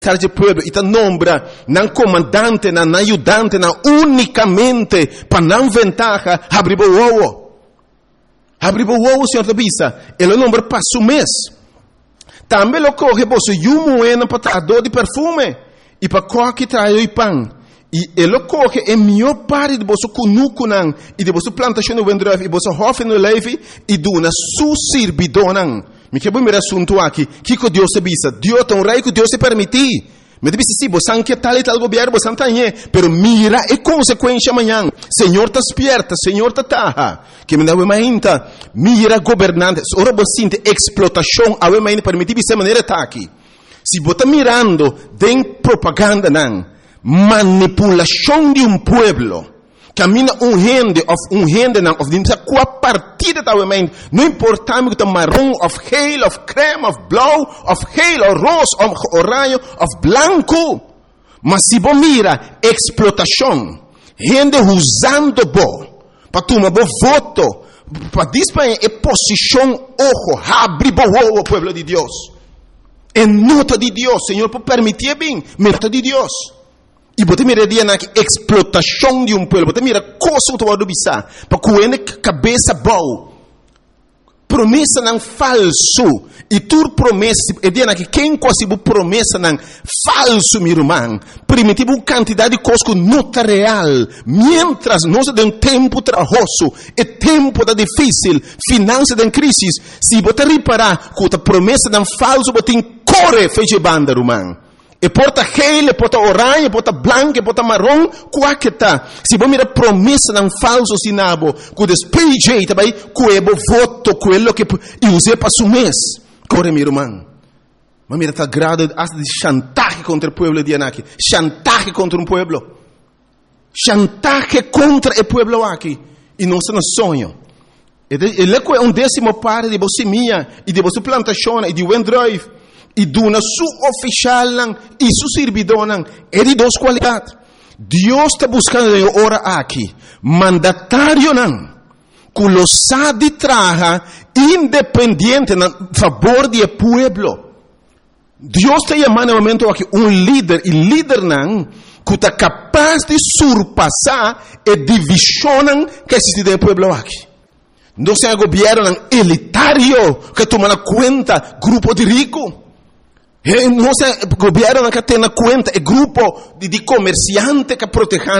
de pueblo, e nombra não comandante, não ajudante, não unicamente para não ventaja, abriu o ovo. Abriu o ovo, senhor da bisa, ele nombra para su mês. Também lo corre, você moeda para trazer de perfume, e para coque trai o pão. E ele corre é melhor parte de você cunucunan, e de você plantação no vendreve, e você hofe no leve, e duna su sirbidonan. Me que bom assunto aqui, que Deus se bisa, Deus tem um rei que Deus se permitir. Me disse sim, você não quer tal e tal governo, você não tem, pero mira e consequência amanhã. Senhor está esperta, Senhor está taha. Que me dá uma ainda, mira governante, ora você sente explotação, a uma ainda permitir dessa maneira tá aqui. Se você está mirando, tem propaganda não, manipulação de pueblo. Camina gente não, of dimsa qua partida da mente. Não importa me que marrom, of geel, of creme, of blauw, of geel, of roze, of oranje, of blanco. Mas se você mira explotação, gente usando para tomar voto, para disparar a posição, ojo, abre o pueblo de Deus. É nota de Deus, Senhor, por permitir bem, nota de Deus. E você mira na explotação de pueblo, você mira coisa que você bisa, para que cabeça boa. Promessa não falso. E tu promessa, é dia que quem quase promessa não falso, meu irmão. Primitivo uma quantidade de coisas que não está real. Mientras nós temos tempo trabalhoso, e tempo da difícil, finanças da crise, se você reparar que a promessa não falso, você corre feche banda, irmão. E porta gel, e porta orange, e porta branco, e porta marrom, qual que tá? Se você mira promessa não falso sinabo, que despeje, também, que é voto, quello que use para su mês. Corre, meu irmão. Mas mira, tá grado de chantaje contra o pueblo de Anaki. Chantaje contra pueblo. Chantaje contra o pueblo aqui. E não se nos sonho. Ele é décimo parte de você minha, e de você plantação, e de wendrive. E duna su oficial e su servidor é de duas qualidades. Deus está buscando ora aqui mandatário que lo sabe traja independente na favor do pueblo. Deus está chamando no momento aqui líder, e líder que está capaz de surpassar a divisão que existe no pueblo aqui. Não é governo elitário que toma conta grupo de ricos. Não é governo que tem na conta, é grupo de comerciantes que protegem.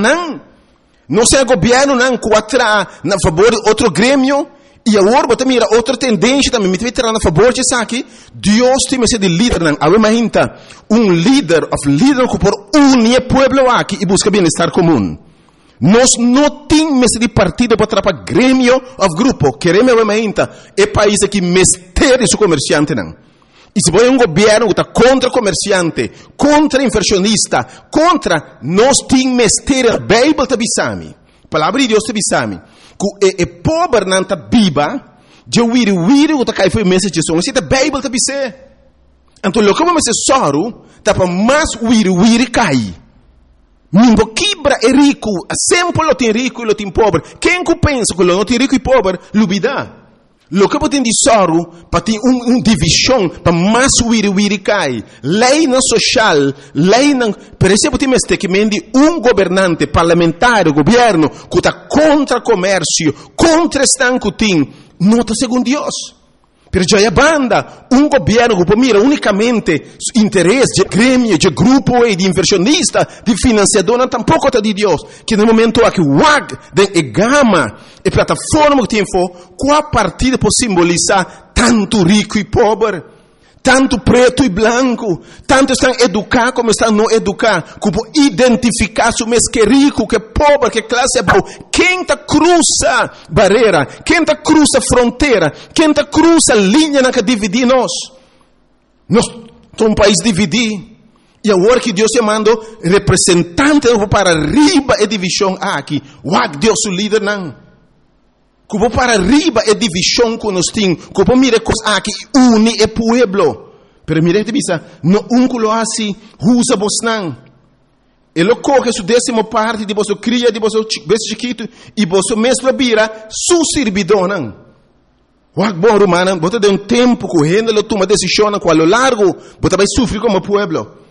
Não é governo que atra na favor de outro grêmio. E agora você mira outra tendência também, me vai tirar na favor de isso aqui. Deus tem de líder, imagina líder que por unir o povo aqui e busca bem-estar comum. Nós não temos de partido para atrapalhar grêmio ou grupo. Queremos imagina é país que mestre seu comerciante E se você governo que está contra comerciante, contra inversionista, contra nós temos mestre a Bíblia te bisami. Palavra de Deus te bisami. Que pobre não está viva, de wiri que está cai foi mensagem de som. Se a Bíblia te bisé. Então, o que vamos dizer soro, está para mais wiri cai. Ninguém quebra é rico, sempre lo tem rico e lo tem pobre. Quem que pensa que lo não tem rico e pobre, lubida. Lo que você tem de soro, para ter divisão, para mais wiri cai. Lei não social, lei não... Por exemplo, tem que mendi governante parlamentar, governo, que está contra comércio, contra estanco tem, não está segundo Deus. Pero já é banda, governo que mira unicamente interesse de grêmio, de grupo, de inversionista, de financiador, não tampouco está de Deus. Que no momento aqui, de gama, e plataforma que tem qual partida pode simbolizar tanto rico e pobre, tanto preto e branco, tanto estão educados como estão não educados, que pode identificar se mês que é rico, que é pobre, que classe é boa. Quem está cruza barreira, quem está cruza fronteira, quem está cruza linha que divide nós. Nós somos um país dividido. E agora que Deus está mandando representante para arriba a divisão aqui, Deus o líder não. Que para arriba é divisão que nós temos. Que mira coisas aqui, une o pueblo. Pero mira que bisa, no que lo assim, usa vos não. Ele coge sua décima parte de vosso cria, de vosso bebê chiquito, e vosso mesmo vira su servidor não. Bom romano, você tem tempo que ele toma decisão com a lo largo, você vai sofrer como pueblo.